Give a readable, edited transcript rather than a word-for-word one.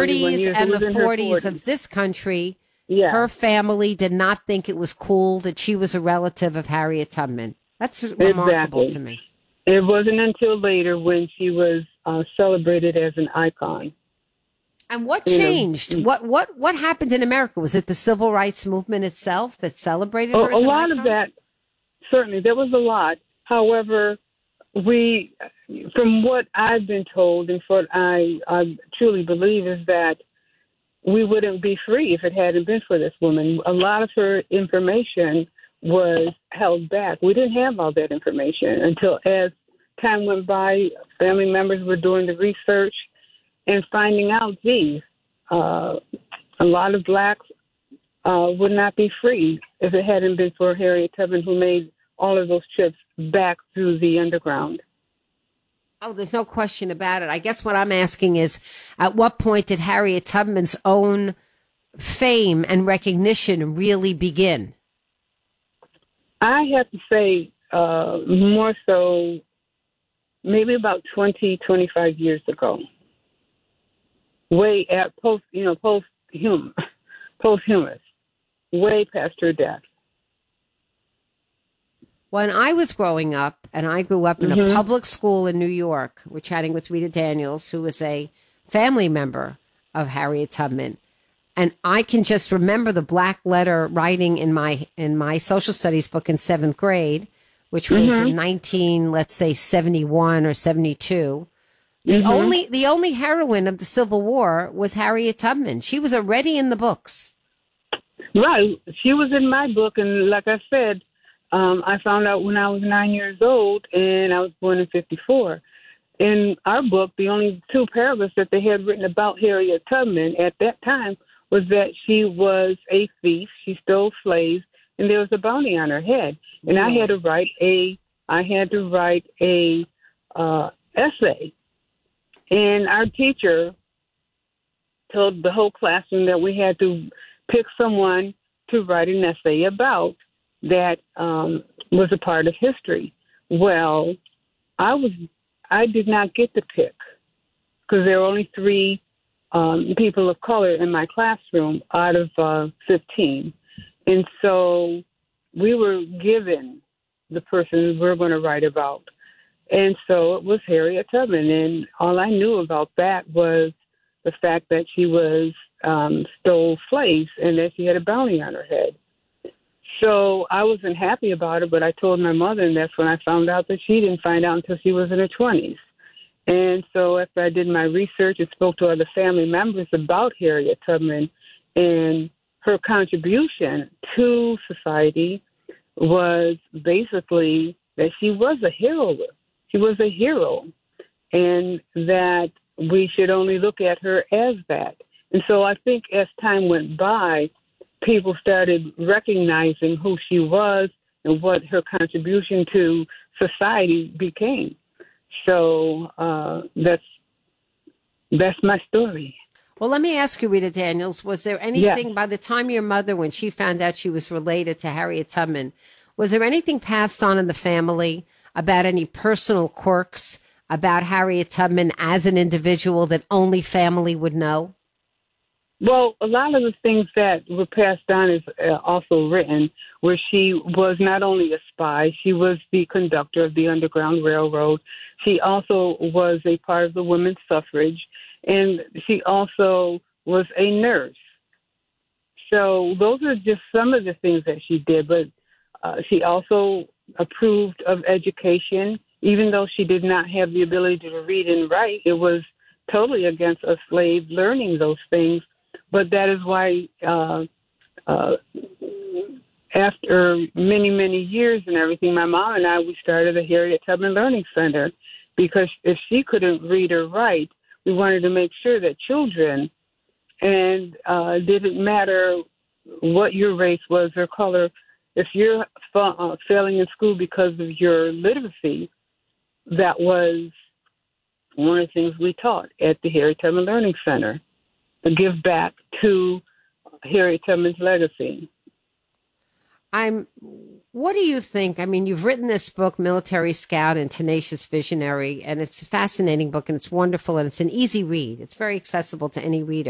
31 30s years. and It was the in her 40s of this country, Yeah. her family did not think it was cool that she was a relative of Harriet Tubman. That's remarkable to me. It wasn't until later when she was celebrated as an icon. And what changed? What happened in America? Was it the civil rights movement itself that celebrated her as a an lot icon? of that, certainly. There was a lot. However, from what I've been told and what I truly believe is that we wouldn't be free if it hadn't been for this woman. A lot of her information was held back. We didn't have all that information until as time went by, family members were doing the research and finding out, a lot of blacks would not be free if it hadn't been for Harriet Tubman, who made all of those trips back through the underground. Oh, there's no question about it. I guess what I'm asking is, at what point did Harriet Tubman's own fame and recognition really begin? I have to say more so maybe about 20, 25 years ago. Way at posthumous, way past her death. When I was growing up, and I grew up in a public school in New York, we're chatting with Rita Daniels, who was a family member of Harriet Tubman. And I can just remember the black letter writing in my social studies book in 7th grade, which was in 71 or 72. The only heroine of the Civil War was Harriet Tubman. She was already in the books. Right. She was in my book. And like I said, I found out when I was 9 years old, and I was born in 1954. In our book, the only 2 paragraphs that they had written about Harriet Tubman at that time was that she was a thief, she stole slaves, and there was a bounty on her head. And I had to write a essay. And our teacher told the whole classroom that we had to pick someone to write an essay about that was a part of history. Well, I did not get to pick because there were only 3 people of color in my classroom out of 15. And so we were given the person we're going to write about. And so it was Harriet Tubman. And all I knew about that was the fact that she was stole slaves and that she had a bounty on her head. So I wasn't happy about it, but I told my mother, and that's when I found out that she didn't find out until she was in her 20s. And so after I did my research and spoke to other family members about Harriet Tubman and her contribution to society was basically that she was a hero. She was a hero, and that we should only look at her as that. And so I think as time went by, people started recognizing who she was and what her contribution to society became. So that's my story. Well, let me ask you, Rita Daniels, was there anything by the time your mother, when she found out she was related to Harriet Tubman, was there anything passed on in the family about any personal quirks about Harriet Tubman as an individual that only family would know? Well, a lot of the things that were passed on is also written, where she was not only a spy, she was the conductor of the Underground Railroad. She also was a part of the women's suffrage, and she also was a nurse. So those are just some of the things that she did, but she also approved of education, even though she did not have the ability to read and write. It was totally against a slave learning those things. But that is why after many, many years and everything, my mom and I, we started the Harriet Tubman Learning Center, because if she couldn't read or write, we wanted to make sure that children, and didn't matter what your race was or color, if you're failing in school because of your literacy, that was one of the things we taught at the Harriet Tubman Learning Center. Give back to Harriet Tubman's legacy. What do you think? I mean, you've written this book, Military Scout and Tenacious Visionary, and it's a fascinating book, and it's wonderful, and it's an easy read. It's very accessible to any reader.